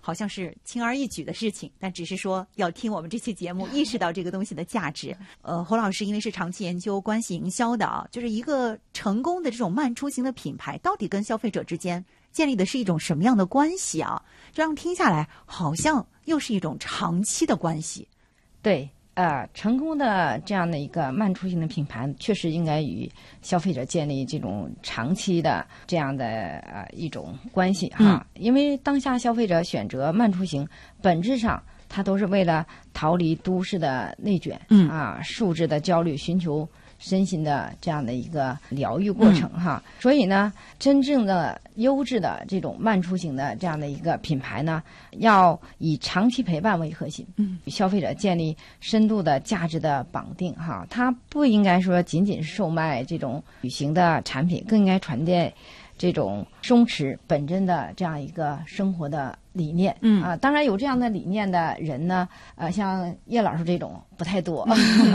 好像是轻而易举的事情，但只是说要听我们这期节目，意识到这个东西的价值。侯老师因为是长期研究关系营销的啊，就是一个成功的这种慢出行的品牌，到底跟消费者之间建立的是一种什么样的关系啊？这样听下来，好像又是一种长期的关系。 对。成功的这样的一个慢出行的品牌，确实应该与消费者建立这种长期的这样的一种关系哈。因为当下消费者选择慢出行，本质上它都是为了逃离都市的内卷，数字的焦虑，寻求身心的这样的一个疗愈过程哈。所以呢，真正的优质的这种慢出行的这样的一个品牌呢，要以长期陪伴为核心，与消费者建立深度的价值的绑定哈。它不应该说仅仅是售卖这种旅行的产品，更应该传递这种松弛本真的这样一个生活的理念。当然有这样的理念的人呢，像叶老师这种不太多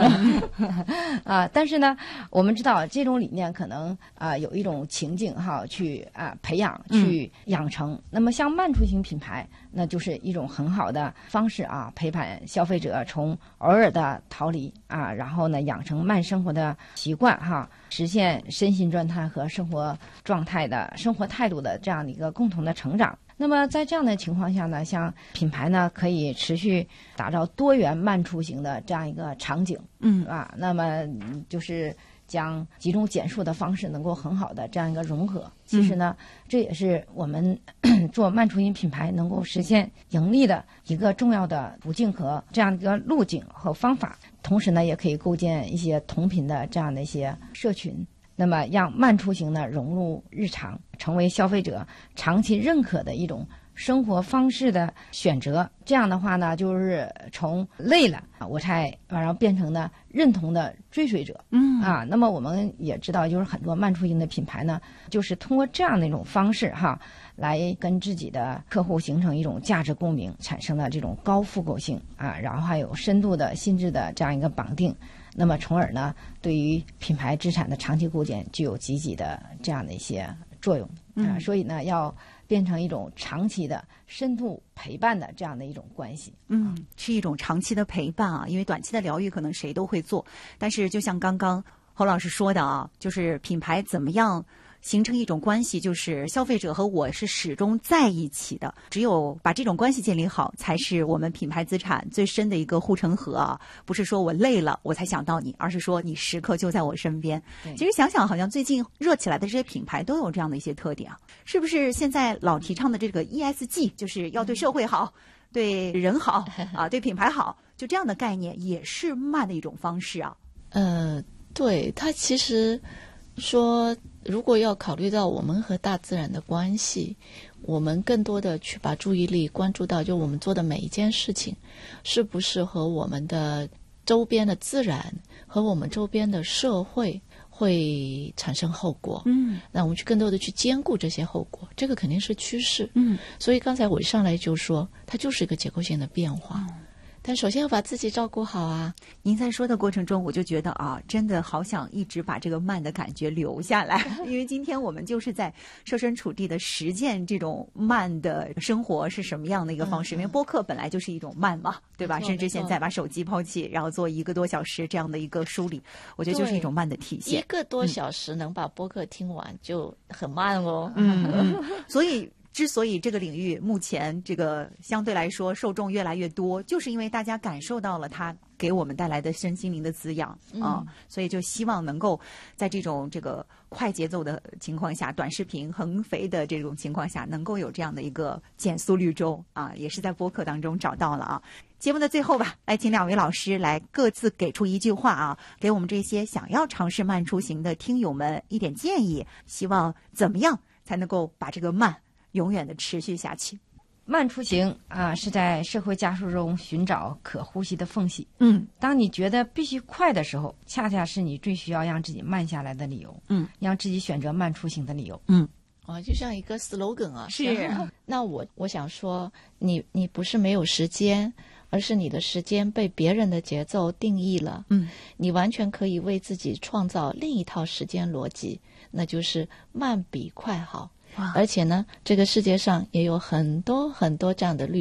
但是呢，我们知道这种理念可能有一种情境哈，去培养、去养成。那么像慢出行品牌，那就是一种很好的方式陪伴消费者从偶尔的逃离然后呢养成慢生活的习惯哈，实现身心状态和生活状态的生活态度的这样的一个共同的成长。那么在这样的情况下呢，像品牌呢可以持续打造多元慢出行的这样一个场景，那么就是将集中减数的方式能够很好的这样一个融合。其实呢，这也是我们做慢出行品牌能够实现盈利的一个重要的途径和这样一个路径和方法。同时呢，也可以构建一些同频的这样的一些社群。那么让慢出行呢融入日常，成为消费者长期认可的一种生活方式的选择。这样的话呢，就是从累了我才然后变成呢认同的追随者。那么我们也知道，就是很多慢出行的品牌呢，就是通过这样的一种方式来跟自己的客户形成一种价值共鸣，产生了这种高复购性然后还有深度的心智的这样一个绑定。那么从而呢，对于品牌资产的长期构建具有积极的这样的一些作用所以呢，要变成一种长期的深度陪伴的这样的一种关系。 是一种长期的陪伴因为短期的疗愈可能谁都会做，但是就像刚刚侯老师说的就是品牌怎么样形成一种关系，就是消费者和我是始终在一起的，只有把这种关系建立好，才是我们品牌资产最深的一个护城河不是说我累了我才想到你，而是说你时刻就在我身边。其实想想好像最近热起来的这些品牌都有这样的一些特点是不是现在老提倡的这个 ESG 就是要对社会好对人好对品牌好，就这样的概念也是慢的一种方式对，它其实说如果要考虑到我们和大自然的关系，我们更多的去把注意力关注到就我们做的每一件事情是不是和我们的周边的自然和我们周边的社会会产生后果。那我们去更多的去兼顾这些后果，这个肯定是趋势。所以刚才我一上来就说它就是一个结构性的变化。但首先要把自己照顾好您在说的过程中，我就觉得真的好想一直把这个慢的感觉留下来因为今天我们就是在设身处地的实践这种慢的生活是什么样的一个方式。因为播客本来就是一种慢嘛，对吧？甚至现在把手机抛弃，然后做1个多小时这样的一个梳理，我觉得就是一种慢的体现。 1个多小时能把播客听完就很慢所以之所以这个领域目前这个相对来说受众越来越多，就是因为大家感受到了它给我们带来的身心灵的滋养所以就希望能够在这个快节奏的情况下，短视频横飞的这种情况下，能够有这样的一个减速绿洲也是在播客当中找到了节目的最后吧，来请2位老师来各自给出一句话给我们这些想要尝试慢出行的听友们一点建议，希望怎么样才能够把这个慢永远的持续下去。 慢出行是在社会加速中寻找可呼吸的缝隙。当你觉得必须快的时候，恰恰是你最需要让自己慢下来的理由。让自己选择慢出行的理由。 就像一个 slogan 是那我想说你不是没有时间，而是你的时间被别人的节奏定义了。你完全可以为自己创造另一套时间逻辑，那就是慢比快好。而且呢，这个世界上也有很多很多这样的